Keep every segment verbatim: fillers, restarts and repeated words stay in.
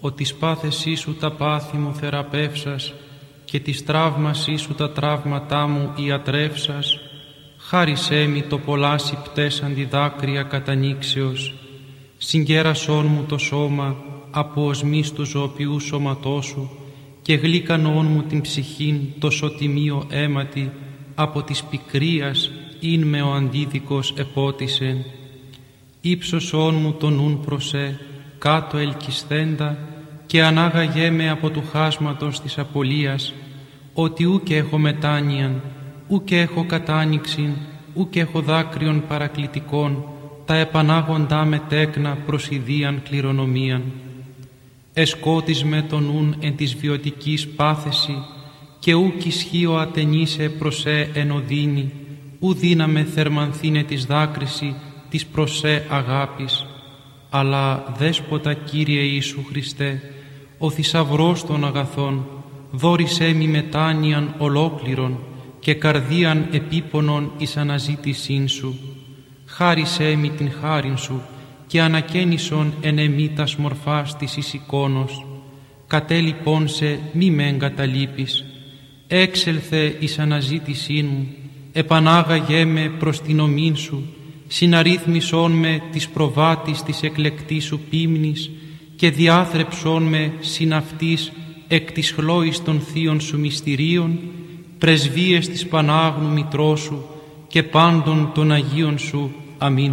ο της πάθεσή σου τα πάθη μου θεραπεύσας και της τραύμασή σου τα τραύματά μου ιατρεύσας, χάρισέ μη το πολλάσι πτέσαντι δάκρυα κατανοίξεως, συγκέρασόν μου το σώμα από οσμής του ζωοποιού σώματός σου και γλύκανόν μου την ψυχήν το σωτιμίο αίματι από της πικρίας ειν με ο αντίδικος επότισεν. Ήψωσόν μου το νουν προσέ κάτω ελκυσθέντα και ανάγαγέ με από του χάσματος της απολίας, ότι ούκ έχω μετάνοιαν, ούκ έχω κατάνοιξην, ούκ έχω δάκρυον παρακλητικών, τα επανάγοντά με τέκνα προς ιδίαν κληρονομίαν. Εσκότης με το νουν εν της βιωτικής πάθεση και ούκ ισχύω ατενίσε προσέ εν οδύνη, ου δύναμε θερμανθήνε της δάκρυση της προσέ αγάπης. Αλλά δέσποτα Κύριε Ιησού Χριστέ, ο θησαυρός των αγαθών, δώρισέ μη μετάνοιαν ολόκληρον και καρδίαν επίπονον εις αναζήτησήν σου. Χάρισέ μη την χάριν σου και ανακαίνισον εν εμή τας μορφάς της εις εικόνος. Κατέ λοιπόν σε μη με εγκαταλείπεις. Έξελθε εις αναζήτησήν μου, επανάγαγέ με προς την ομήν σου, συναρρύθμισόν με της προβάτης της εκλεκτής σου πίμνης και διάθρεψόν με συν αυτής εκ της χλώης των θείων σου μυστηρίων, πρεσβείες της Πανάγνου Μητρός σου και πάντων των Αγίων σου. Αμήν.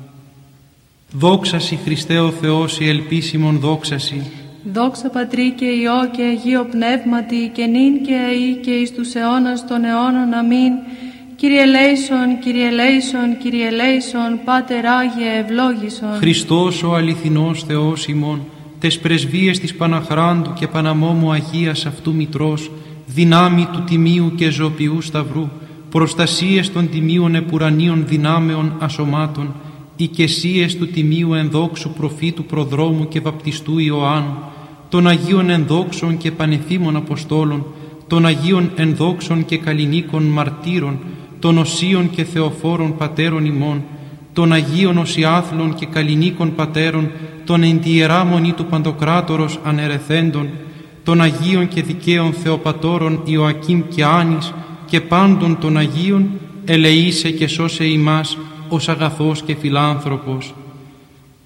Δόξασι Χριστέ ο Θεός η ελπίσιμον δόξασι. Δόξα Πατρί και Υιό και Αγίο Πνεύματι και νυν και αεί και εις τους αιώνας των αιώνων. Αμήν. Κύριε ελέησον, Κύριε ελέησον, Κύριε ελέησον, Πάτερ Άγιε ευλόγησον. Χριστός ο αληθινός Θεός ημών, τες πρεσβείες της Παναχράντου και Παναμόμου Αγίας αυτού Μητρός, δυνάμει του τιμίου και ζωοποιού σταυρού, προστασίες των τιμίων επουρανίων δυνάμεων ασωμάτων, οικεσίες του τιμίου ενδόξου προφήτου προδρόμου και βαπτιστού Ιωάννου, των Αγίων ενδόξων και πανεφήμων Αποστόλων, των Αγίων ενδόξων και καλλινίκων μαρτύρων, των Οσίων και Θεοφόρων πατέρων ημών, των Αγίων Οσιάθλων και καλλινίκων πατέρων, των εν τη Ιερά Μονή του Παντοκράτορος ανερεθέντων, των Αγίων και δικαίων Θεοπατώρων Ιωακήμ και Άνης και πάντων των Αγίων, ελεήσε και σώσε ημάς ως αγαθός και φιλάνθρωπος.